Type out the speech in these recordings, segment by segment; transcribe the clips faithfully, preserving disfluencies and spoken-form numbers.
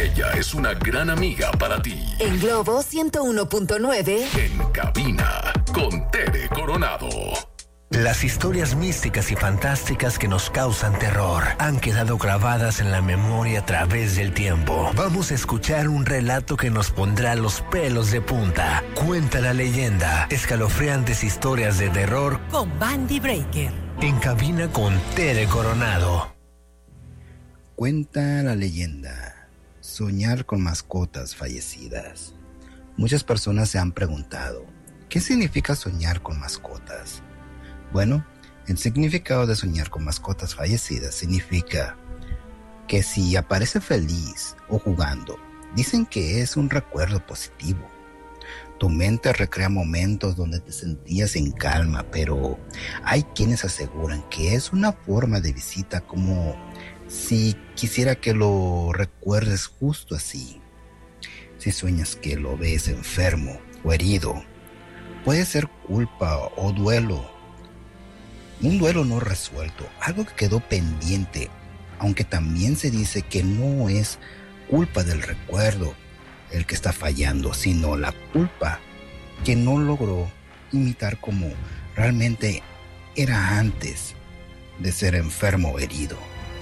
Ella es una gran amiga para ti. En Globo ciento uno punto nueve. En cabina con Tere Coronado. Las historias místicas y fantásticas que nos causan terror han quedado grabadas en la memoria a través del tiempo. Vamos a escuchar un relato que nos pondrá los pelos de punta. Cuenta la leyenda, escalofriantes historias de terror con Bandy Breaker. En cabina con Tere Coronado. Cuenta la leyenda, soñar con mascotas fallecidas. Muchas personas se han preguntado, ¿qué significa soñar con mascotas? Bueno, el significado de soñar con mascotas fallecidas significa que si aparece feliz o jugando, dicen que es un recuerdo positivo. Tu mente recrea momentos donde te sentías en calma, pero hay quienes aseguran que es una forma de visita, como si quisiera que lo recuerdes justo así. Si sueñas que lo ves enfermo o herido, puede ser culpa o duelo. Un duelo no resuelto, algo que quedó pendiente, aunque también se dice que no es culpa del recuerdo el que está fallando, sino la culpa que no logró imitar como realmente era antes de ser enfermo o herido.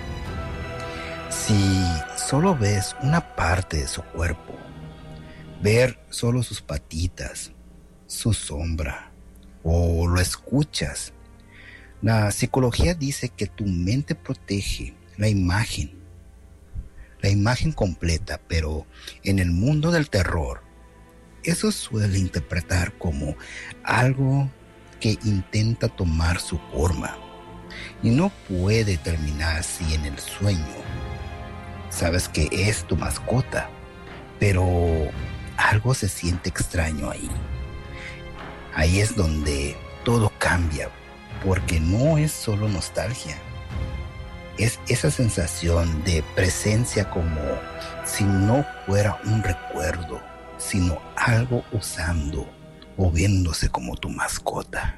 Si solo ves una parte de su cuerpo, ver solo sus patitas, su sombra, o lo escuchas, la psicología dice que tu mente protege la imagen, la imagen completa, pero en el mundo del terror, eso suele interpretar como algo que intenta tomar su forma y no puede terminar así en el sueño. Sabes que es tu mascota, pero algo se siente extraño ahí. Ahí es donde todo cambia. Porque no es solo nostalgia, es esa sensación de presencia, como si no fuera un recuerdo, sino algo usando o viéndose como tu mascota.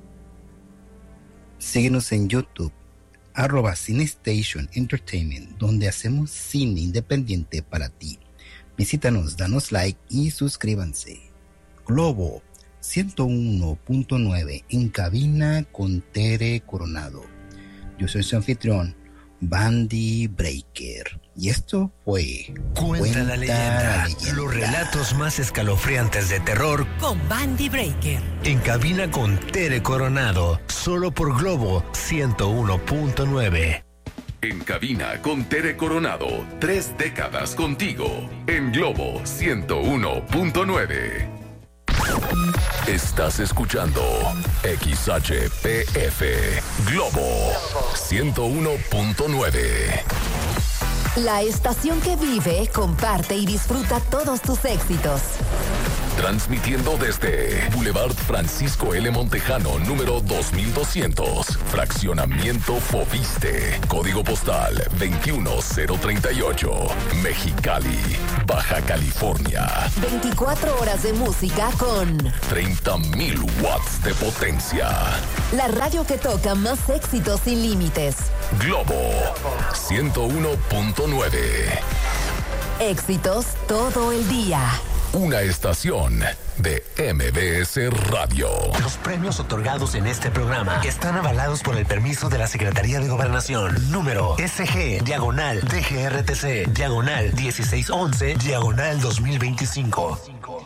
Síguenos en YouTube, arroba CineStation Entertainment, donde hacemos cine independiente para ti. Visítanos, danos like y suscríbanse. Globo ciento uno punto nueve en cabina con Tere Coronado. Yo soy su anfitrión, Bandy Breaker. Y esto fue Cuenta, Cuenta la, leyenda, la leyenda. Los relatos más escalofriantes de terror con Bandy Breaker. En cabina con Tere Coronado. Solo por Globo ciento uno punto nueve. En cabina con Tere Coronado. Tres décadas contigo. En Globo ciento uno punto nueve. Estás escuchando X H P F Globo ciento uno punto nueve. La estación que vive, comparte y disfruta todos tus éxitos. Transmitiendo desde Boulevard Francisco L. Montejano, número dos mil doscientos, Fraccionamiento Fobiste, Código Postal veintiuno cero treinta y ocho, Mexicali, Baja California. veinticuatro horas de música con treinta mil watts de potencia. La radio que toca más éxitos sin límites. Globo ciento uno punto nueve. Éxitos todo el día. Una estación de M B S Radio. Los premios otorgados en este programa están avalados por el permiso de la Secretaría de Gobernación. Número S G, diagonal, D G R T C, diagonal, dieciséis once, diagonal dos mil veinticinco.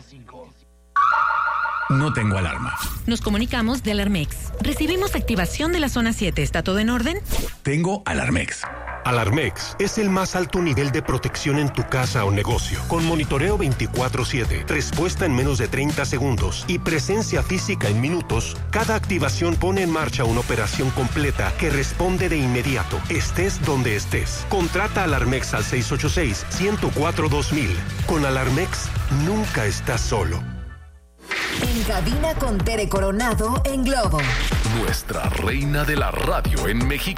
No tengo alarma. Nos comunicamos de Alarmex. Recibimos activación de la zona siete. ¿Está todo en orden? Tengo Alarmex. Alarmex es el más alto nivel de protección en tu casa o negocio, con monitoreo veinticuatro siete, respuesta en menos de treinta segundos y presencia física en minutos. Cada activación pone en marcha una operación completa que responde de inmediato, estés donde estés. Contrata Alarmex al seis ocho seis, uno cero cuatro, dos mil. Con Alarmex, nunca estás solo. En cabina con Tere Coronado en Globo. Nuestra reina de la radio en México.